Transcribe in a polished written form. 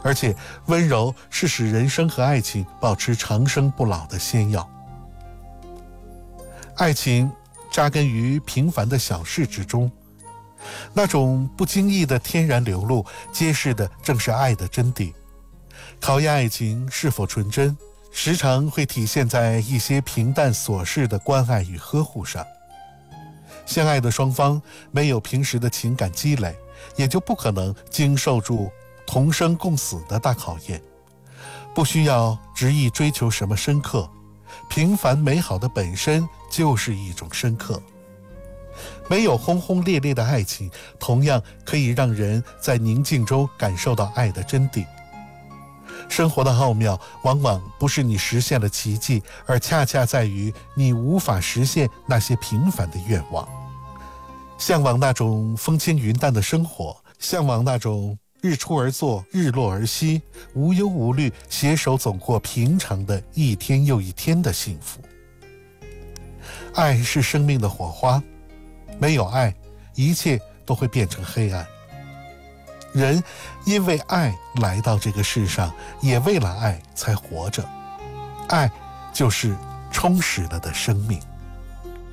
而且温柔是使人生和爱情保持长生不老的仙药。爱情扎根于平凡的小事之中，那种不经意的天然流露，揭示的正是爱的真谛。考验爱情是否纯真，时常会体现在一些平淡琐事的关爱与呵护上。相爱的双方没有平时的情感积累，也就不可能经受住同生共死的大考验。不需要执意追求什么深刻，平凡美好的本身就是一种深刻。没有轰轰烈烈的爱情，同样可以让人在宁静中感受到爱的真谛。生活的奥妙往往不是你实现了奇迹，而恰恰在于你无法实现那些平凡的愿望。向往那种风轻云淡的生活，向往那种日出而作日落而息，无忧无虑，携手走过平常的一天又一天的幸福。爱是生命的火花，没有爱，一切都会变成黑暗。人因为爱来到这个世上，也为了爱才活着。爱就是充实了的生命。